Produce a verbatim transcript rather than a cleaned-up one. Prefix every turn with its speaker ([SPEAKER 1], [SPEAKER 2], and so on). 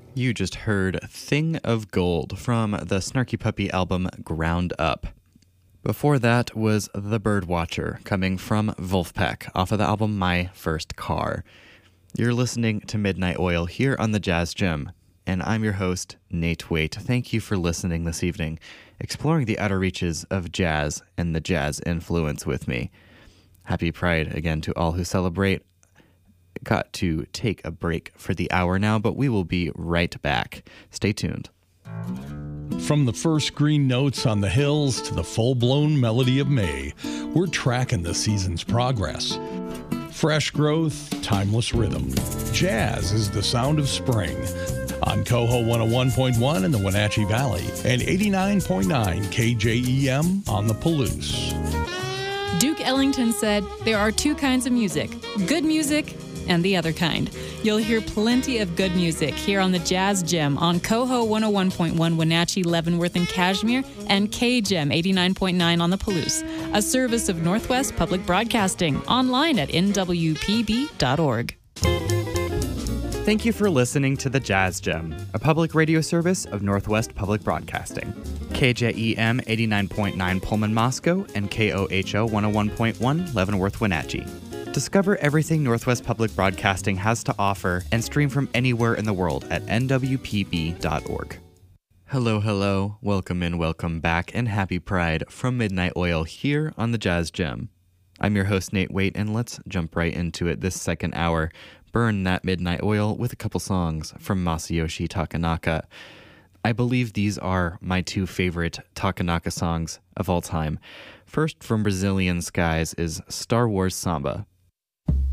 [SPEAKER 1] You just heard Thing of Gold from the Snarky Puppy album Ground Up. Before that was The Birdwatcher coming from Wolfpack off of the album My First Car. You're listening to Midnight Oil here on the Jazz Gym, and I'm your host, Nate Waite. Thank you for listening this evening, exploring the outer reaches of jazz and the jazz influence with me. Happy Pride again to all who celebrate. Got to take a break for the hour now, but we will be right back. Stay tuned.
[SPEAKER 2] From the first green notes on the hills to the full-blown melody of May, we're tracking the season's progress. Fresh growth, timeless rhythm. Jazz is the sound of spring. On Coho one oh one point one in the Wenatchee Valley and eighty-nine point nine K J E M on the Palouse.
[SPEAKER 3] Duke Ellington said, "There are two kinds of music, good music and the other kind." You'll hear plenty of good music here on the Jazz Gem on Coho one oh one point one Wenatchee, Leavenworth, and Cashmere, and K-Gem eighty-nine point nine on the Palouse, a service of Northwest Public Broadcasting, online at N W P B dot org.
[SPEAKER 1] Thank you for listening to the Jazz Gem, a public radio service of Northwest Public Broadcasting. K J E M eighty-nine point nine Pullman, Moscow, and K O H O one oh one point one Leavenworth, Wenatchee. Discover everything Northwest Public Broadcasting has to offer and stream from anywhere in the world at N W P B dot org. Hello, hello, welcome in, welcome back, and happy Pride from Midnight Oil here on the Jazz Gem. I'm your host, Nate Waite, and let's jump right into it this second hour. Burn that midnight oil with a couple songs from Masayoshi Takanaka. I believe these are my two favorite Takanaka songs of all time. First, from Brazilian Skies, is Star Wars Samba.